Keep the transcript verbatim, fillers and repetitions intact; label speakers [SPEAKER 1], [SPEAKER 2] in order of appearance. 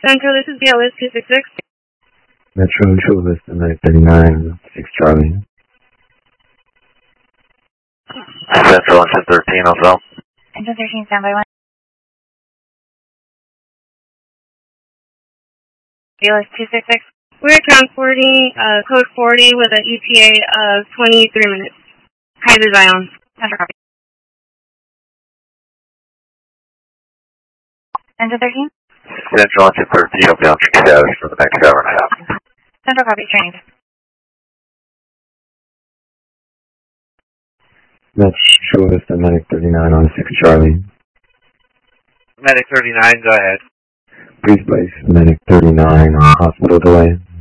[SPEAKER 1] Central, this is B L S two six six.
[SPEAKER 2] Metro, Chula Vista, Medic thirty-nine, six Charlie.
[SPEAKER 3] Central, engine thirteen, also.
[SPEAKER 4] Engine thirteen, standby one. B L S two six six.
[SPEAKER 1] We're transporting uh, code forty with an E T A of twenty-three minutes. Kaiser Zion.
[SPEAKER 4] Central copy. Engine thirteen?
[SPEAKER 3] Central, engine thirteen, will be on tree status for the next hour and a half.
[SPEAKER 4] Central copy, trained.
[SPEAKER 2] Metro, Chula Vista, Medic thirty-nine on six Charlie.
[SPEAKER 3] Medic thirty-nine, go ahead.
[SPEAKER 2] Please place Medic thirty-nine on hospital delay.